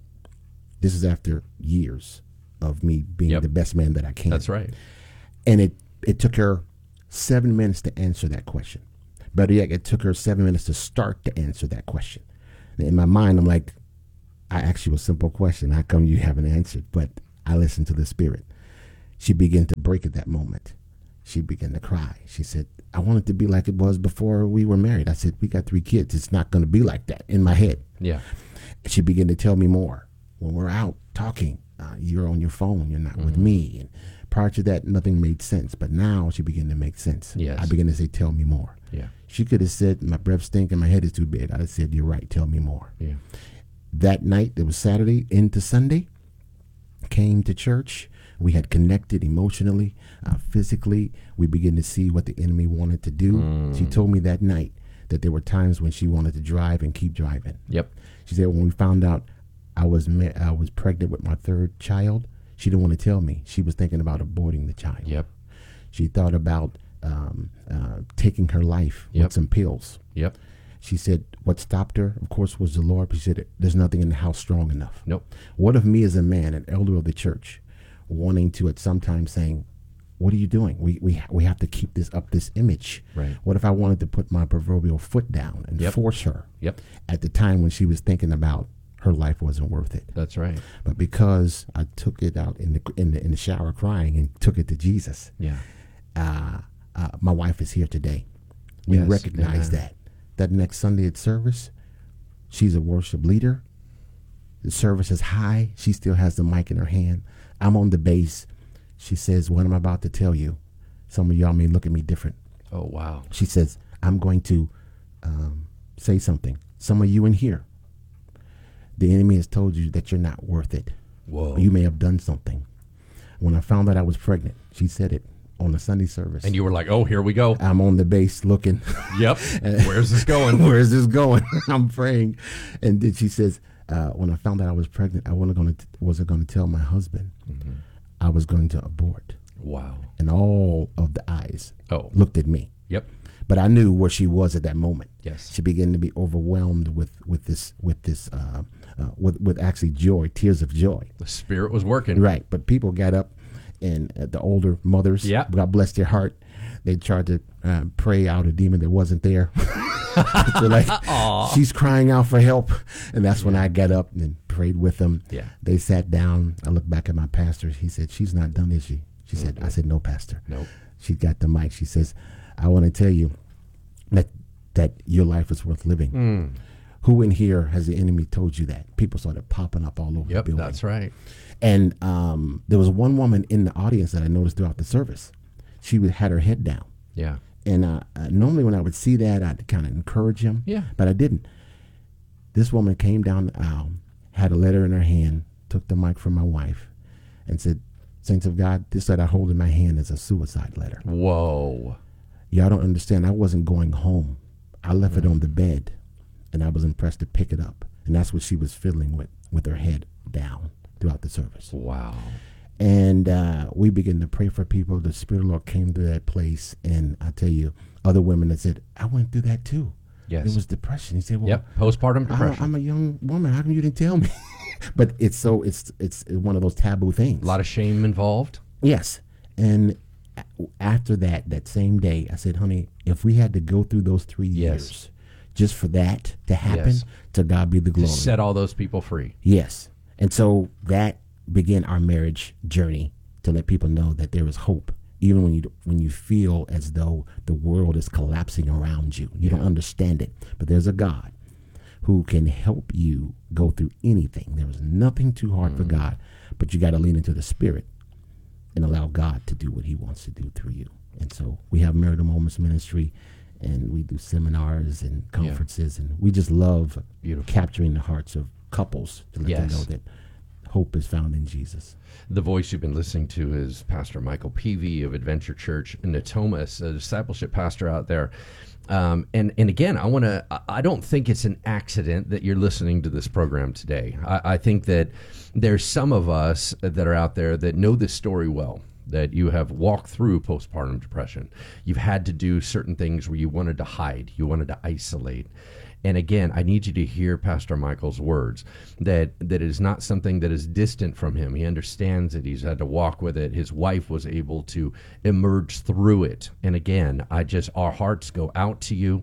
This is after years of me being Yep. the best man that I can. That's right. And it, it took her seven minutes to answer that question. Better yet, it took her seven minutes to start to answer that question. In my mind, I'm like, I asked you a simple question. How come you haven't answered? But I listened to the Spirit. She began to break at that moment. She began to cry. She said, I want it to be like it was before we were married. I said, we got three kids. It's not going to be like that in my head. Yeah. She began to tell me more. When we're out talking, uh, you're on your phone. You're not mm-hmm. with me. And prior to that, nothing made sense. But now she began to make sense. Yes. I began to say, tell me more. Yeah. She could have said, my breath stink and my head is too big. I said, you're right. Tell me more. Yeah. That night, it was Saturday into Sunday, came to church. We had connected emotionally, uh, physically. We began to see what the enemy wanted to do. Mm. She told me that night that there were times when she wanted to drive and keep driving. Yep. She said when we found out I was ma- I was pregnant with my third child, she didn't want to tell me. She was thinking about aborting the child. Yep. She thought about um, uh, taking her life Yep. with some pills. Yep. She said what stopped her, of course, was the Lord. She said there's nothing in the house strong enough. Nope. What if me as a man, an elder of the church, wanting to at some time saying, what are you doing? We we we have to keep this up, this image. Right. What if I wanted to put my proverbial foot down and Yep. force her Yep. at the time when she was thinking about her life wasn't worth it? That's right. But because I took it out in the in the, in the shower crying and took it to Jesus, Yeah. uh, uh, my wife is here today. We Yes. recognize Amen. that. That next Sunday at service, she's a worship leader. The service is high. She still has the mic in her hand. I'm on the bass. She says, what I'm about to tell you, some of y'all may look at me different. Oh, wow. She says, I'm going to um, say something. Some of you in here, the enemy has told you that you're not worth it. Whoa. You may have done something. When I found out I was pregnant, she said it on the Sunday service. And you were like, oh, here we go. I'm on the bass looking. Yep. Where's this going? Where's this going? I'm praying. And then she says, uh, when I found out I was pregnant, I wasn't going to wasn't going to tell my husband. Mm-hmm. I was going to abort. Wow. And all of the eyes oh. looked at me. Yep. But I knew where she was at that moment. Yes. She began to be overwhelmed with with this with this uh, uh, with with actually joy, tears of joy. The Spirit was working. Right. But people got up, and uh, the older mothers, yep. God bless their heart, they tried to uh, pray out a demon that wasn't there. They're like, she's crying out for help. And that's yeah. when I got up and prayed with them. Yeah. They sat down. I looked back at my pastor. He said, she's not done, is she? She mm-hmm. said, I said, no, Pastor. Nope. She got the mic. She says, I want to tell you that that your life is worth living. Mm. Who in here has the enemy told you that? People started popping up all over yep, the building. That's right. And um, there was one woman in the audience that I noticed throughout the service. She would, had her head down. Yeah. And uh, uh, normally when I would see that, I'd kind of encourage him. Yeah. But I didn't. This woman came down the aisle, had a letter in her hand, took the mic from my wife, and said, Saints of God, this that I hold in my hand is a suicide letter. Whoa. Y'all don't understand. I wasn't going home. I left mm. it on the bed, and I was impressed to pick it up. And that's what she was fiddling with, with her head down throughout the service. Wow. And uh, we began to pray for people. The Spirit of the Lord came to that place. And I tell you, other women that said, I went through that too. Yes. It was depression. He said, well, yep. Postpartum depression. I'm, I'm a young woman. How come you didn't tell me? But it's so, it's, it's one of those taboo things. A lot of shame involved. Yes. And after that, that same day, I said, honey, if we had to go through those three years yes. just for that to happen, yes. to God be the glory. To set all those people free. Yes. And so that began our marriage journey, to let people know that there is hope, even when you when you feel as though the world is collapsing around you. You yeah. don't understand it, but there's a God who can help you go through anything. There is nothing too hard mm. for God, but you got to lean into the Spirit and allow God to do what he wants to do through you. And so we have Marital Moments Ministry, and we do seminars and conferences, yeah. and we just love Beautiful. capturing the hearts of couples to let yes. them know that hope is found in Jesus. The voice you've been listening to is Pastor Michael Peavy of Adventure Church in Natomas, a discipleship pastor out there. Um, and, and again, I want to, I don't think it's an accident that you're listening to this program today. I, I think that there's some of us that are out there that know this story well, that you have walked through postpartum depression. You've had to do certain things where you wanted to hide, you wanted to isolate. And again, I need you to hear Pastor Michael's words, that that it is not something that is distant from him. He understands it. He's had to walk with it. His wife was able to emerge through it. And again, I just, our hearts go out to you.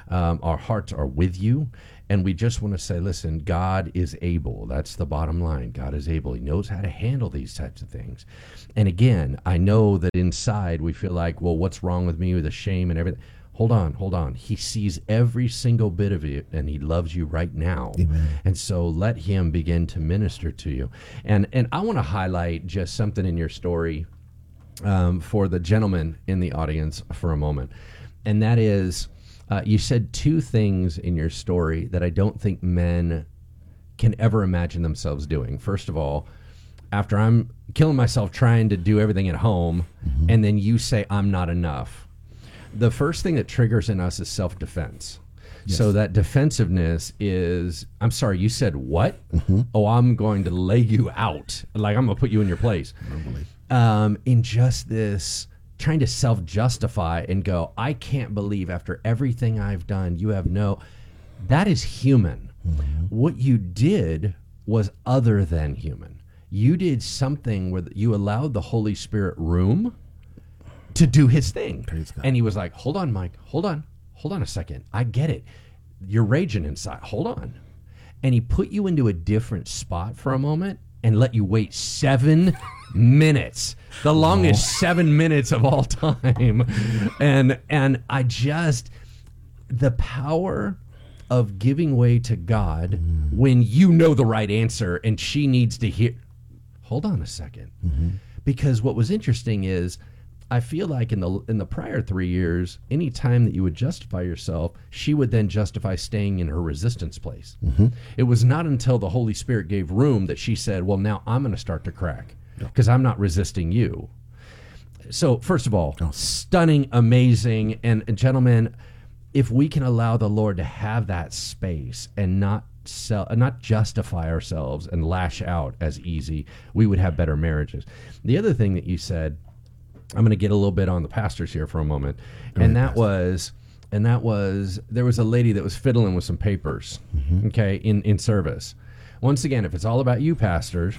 Um, our hearts are with you. And we just want to say, listen, God is able. That's the bottom line. God is able. He knows how to handle these types of things. And again, I know that inside we feel like, well, what's wrong with me with the shame and everything? Hold on, hold on. He sees every single bit of it, and he loves you right now. Amen. And so let him begin to minister to you. And and I want to highlight just something in your story um, for the gentleman in the audience for a moment. And that is, Uh, you said two things in your story that I don't think men can ever imagine themselves doing. First of all, after I'm killing myself trying to do everything at home, mm-hmm. and then you say I'm not enough. The first thing that triggers in us is self-defense. Yes. So that defensiveness is, I'm sorry, you said what? Mm-hmm. Oh, I'm going to lay you out. Like I'm going to put you in your place. Um, in just this trying to self-justify and go, I can't believe after everything I've done, you have no, that is human. Mm-hmm. What you did was other than human. You did something where you allowed the Holy Spirit room to do his thing. And he was like, hold on, Mike, hold on, hold on a second. I get it. You're raging inside. Hold on. And he put you into a different spot for a moment and let you wait seven minutes, the longest oh. seven minutes of all time. And and I just, the power of giving way to God mm. when you know the right answer and she needs to hear, hold on a second. Mm-hmm. Because what was interesting is, I feel like in the in the prior three years, any time that you would justify yourself, she would then justify staying in her resistance place. Mm-hmm. It was not until the Holy Spirit gave room that she said, well, now I'm going to start to crack because I'm not resisting you. So first of all, oh. stunning, amazing. And, and gentlemen, if we can allow the Lord to have that space and not sell, not justify ourselves and lash out as easy, we would have better marriages. The other thing that you said, I'm going to get a little bit on the pastors here for a moment. Go and ahead, that Pastor. was, and that was, there was a lady that was fiddling with some papers, mm-hmm. okay, in, in service. Once again, if it's all about you, pastors,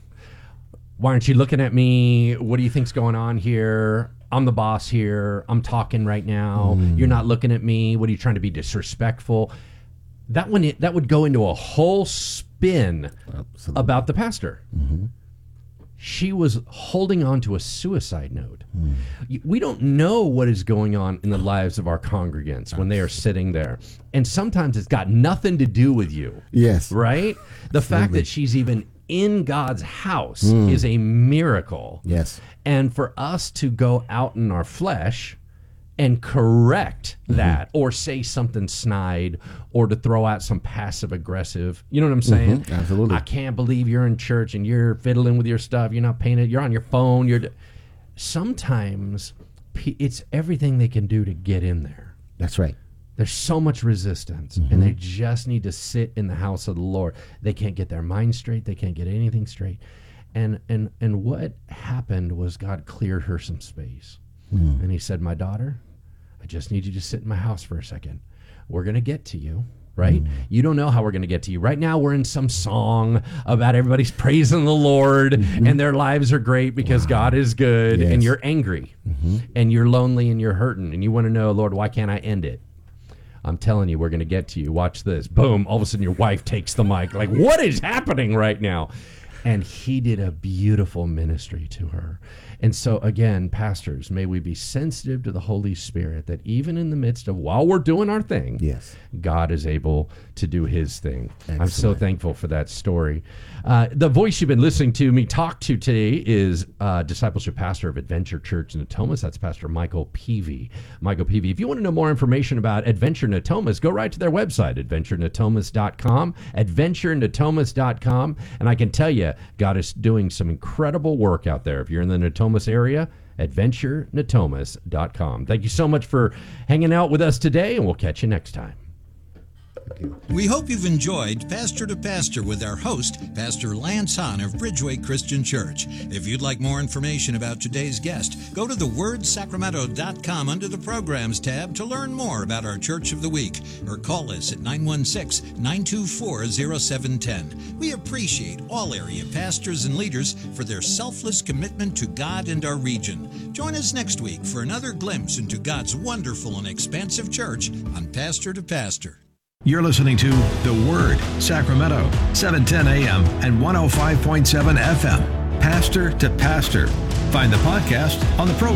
why aren't you looking at me? What do you think's going on here? I'm the boss here. I'm talking right now. Mm. You're not looking at me. What are you trying to be disrespectful? That one, that would go into a whole spin Absolutely. About the pastor. Mm-hmm. She was holding on to a suicide note. Mm. We don't know what is going on in the lives of our congregants when they are sitting there. And sometimes it's got nothing to do with you. Yes. Right? The Absolutely. Fact that she's even in God's house mm. is a miracle. Yes. And for us to go out in our flesh and correct mm-hmm. that or say something snide or to throw out some passive aggressive, you know what I'm saying? Mm-hmm. Absolutely. I can't believe you're in church and you're fiddling with your stuff. You're not paying it. You're on your phone. You're sometimes it's everything they can do to get in there. That's right. There's so much resistance mm-hmm. and they just need to sit in the house of the Lord. They can't get their mind straight. They can't get anything straight. And and and what happened was God cleared her some space. Mm. And he said, my daughter, I just need you to sit in my house for a second. We're going to get to you, right? Mm. You don't know how we're going to get to you. Right now, we're in some song about everybody's praising the Lord mm-hmm. and their lives are great because wow. God is good. Yes. And you're angry mm-hmm. and you're lonely and you're hurting and you want to know, Lord, why can't I end it? I'm telling you, we're going to get to you. Watch this. Boom. All of a sudden, your wife takes the mic. Like, what is happening right now? And he did a beautiful ministry to her. And so, again, pastors, may we be sensitive to the Holy Spirit that even in the midst of, while we're doing our thing, yes, God is able to do his thing. Excellent. I'm so thankful for that story. Uh, the voice you've been listening to me talk to today is uh, discipleship pastor of Adventure Church in Natomas. That's Pastor Michael Peavy. Michael Peavy. If you want to know more information about Adventure Natomas, go right to their website, adventure natomas dot com, adventure natomas dot com. And I can tell you, God is doing some incredible work out there. If you're in the Natomas area, adventure natomas dot com. Thank you so much for hanging out with us today, and we'll catch you next time. We hope you've enjoyed Pastor to Pastor with our host, Pastor Lance Hahn of Bridgeway Christian Church. If you'd like more information about today's guest, go to the word sacramento dot com under the Programs tab to learn more about our Church of the Week, or call us at nine one six, nine two four, zero seven one zero. We appreciate all area pastors and leaders for their selfless commitment to God and our region. Join us next week for another glimpse into God's wonderful and expansive church on Pastor to Pastor. You're listening to The Word, Sacramento, seven ten a.m. and one oh five point seven F M. Pastor to Pastor. Find the podcast on the program.